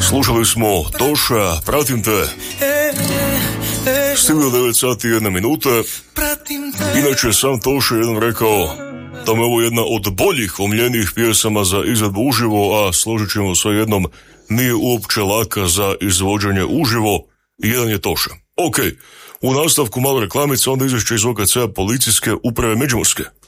Slušali smo Toša, pratim te. Stiglo 9 sati 1 minuta. Inače sam Toša jednom rekao da me ovo jedna od boljih, omljenijih pjesama za izvedbu uživo, a složit ćemo sve jednom, nije uopće laka za izvođenje uživo. Jedan je Toša. Ok, u nastavku malo reklamica, onda izvješće iz OKC-a Policijske uprave Međimurske.